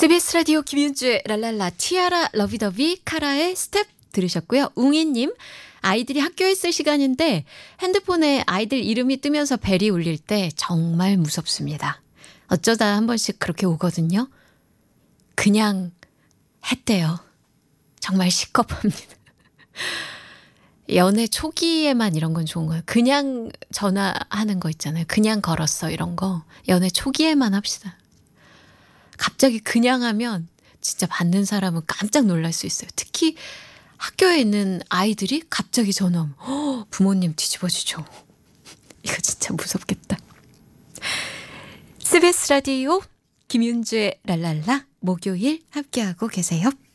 CBS 라디오 김윤주의 랄랄라 티아라 러비더비 카라의 스텝 들으셨고요. 웅이님, 아이들이 학교에 있을 시간인데 핸드폰에 아이들 이름이 뜨면서 벨이 울릴 때 정말 무섭습니다. 어쩌다 한 번씩 그렇게 오거든요. 그냥 했대요. 정말 시겁합니다. 연애 초기에만 이런 건 좋은 거예요. 그냥 전화하는 거 있잖아요. 그냥 걸었어 이런 거. 연애 초기에만 합시다. 갑자기 그냥 하면 진짜 받는 사람은 깜짝 놀랄 수 있어요. 특히 학교에 있는 아이들이 갑자기 전화 오면 부모님 뒤집어지죠. 이거 진짜 무섭겠다. CBS 라디오 김윤주의 랄랄라 목요일 함께하고 계세요.